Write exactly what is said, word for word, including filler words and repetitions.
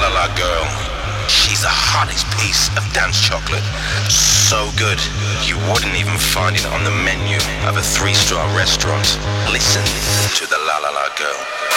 La La Girl. She's the hottest piece of dance chocolate. So good, you wouldn't even find it on the menu of a three-star restaurant. Listen to the La La La Girl.